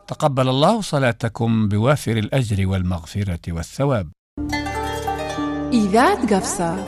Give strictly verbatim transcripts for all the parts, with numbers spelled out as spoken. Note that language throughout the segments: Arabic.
تقبل الله صلاتكم بوافر الأجر والمغفرة والثواب. إذاعة قفصة.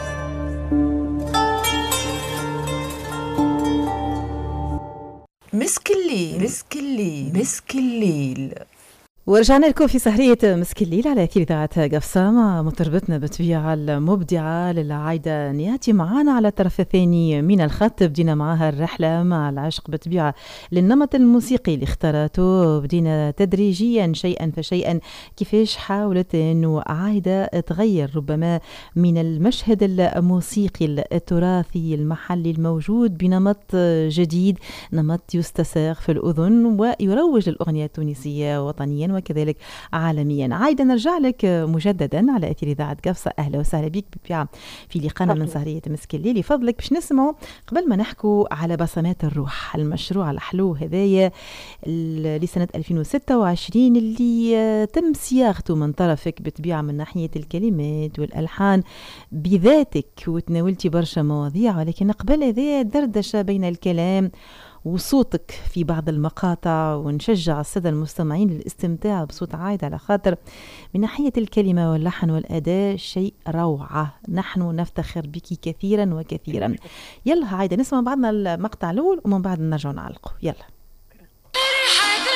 مسك الليل مسك الليل مسك الليل. ورجعنا لكم في سهرية مسك الليل على أثير إذاعة قفصة مع مطربتنا بالطبيعة المبدعة للعايدة نياتي معانا على الطرف الثاني من الخط. بدينا معاها الرحلة مع العشق بالطبيعة للنمط الموسيقي اللي اختارته. بدينا تدريجيا شيئا فشيئا كيفاش حاولت أنه عايدة تغير ربما من المشهد الموسيقي التراثي المحلي الموجود بنمط جديد، نمط يستساغ في الأذن ويروج للأغنية التونسية وطنيا وكذلك عالميا. عايدة نرجع لك مجددا على أثير إذاعة قفصة. أهلا وسهلا بك في لقاءنا من سهرية مسك الليل. فضلك باش نسمعوا قبل ما نحكوا على بصمات الروح، المشروع الحلو هذايا لسنة ألفين وستة وعشرين اللي تم صياغته من طرفك بطبيعة من ناحية الكلمات والألحان بذاتك، وتناولتي برشا مواضيع، ولكن قبل هذايا دردشة بين الكلام وصوتك في بعض المقاطع، ونشجع السادة المستمعين للاستمتاع بصوت عايدة على خاطر من ناحية الكلمة واللحن والأداء شيء روعة. نحن نفتخر بك كثيرا وكثيرا. يلا عايدة نسمع بعضنا المقطع الأول ومن بعد نرجع نعلقه. يلا.